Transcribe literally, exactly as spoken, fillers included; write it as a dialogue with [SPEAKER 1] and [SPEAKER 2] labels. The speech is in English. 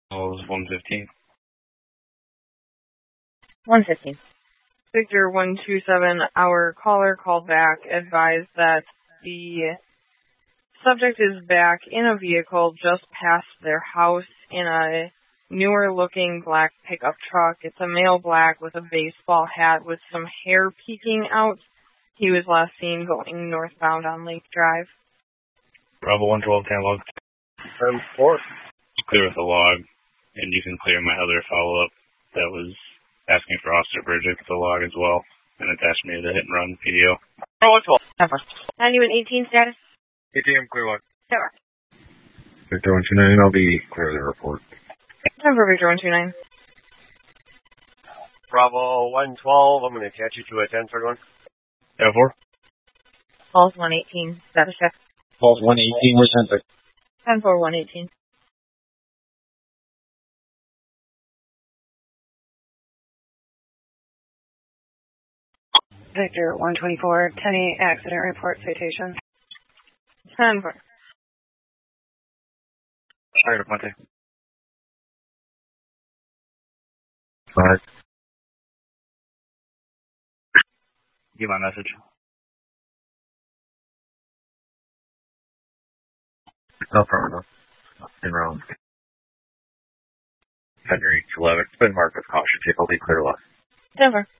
[SPEAKER 1] Oh, it was one fifteen.
[SPEAKER 2] one fifteen.
[SPEAKER 3] Victor one two seven, our caller called back, advised that the subject is back in a vehicle just past their house in a newer looking black pickup truck. It's a male black with a baseball hat with some hair peeking out. He was last seen going northbound on Lake Drive.
[SPEAKER 1] Bravo one twelve, ten log.
[SPEAKER 4] ten four.
[SPEAKER 1] Clear with the log, and you can clear my other follow-up that was asking for Officer Bridget with the log as well, and attached me to the hit and run P D O.
[SPEAKER 4] Bravo one twelve.
[SPEAKER 2] ninety-one eighteen status?
[SPEAKER 4] A T M clear one.
[SPEAKER 2] Never.
[SPEAKER 5] Victor one two nine, I'll be clear the report.
[SPEAKER 3] Time for Victor one two nine.
[SPEAKER 4] Bravo one twelve, I'm going to attach you to a ten thirty-one.
[SPEAKER 1] ten four.
[SPEAKER 2] Falls one eighteen, status check.
[SPEAKER 5] Falls one eighteen, we're sent.
[SPEAKER 2] ten four one eighteen.
[SPEAKER 6] Victor one twenty-four, ten eight accident report citation.
[SPEAKER 3] ten four.
[SPEAKER 4] Sorry, Monte.
[SPEAKER 5] Five.
[SPEAKER 1] Give my message.
[SPEAKER 5] No problem. In round. Henry eleven. It's been marked with caution. Take only clear left.
[SPEAKER 2] Denver.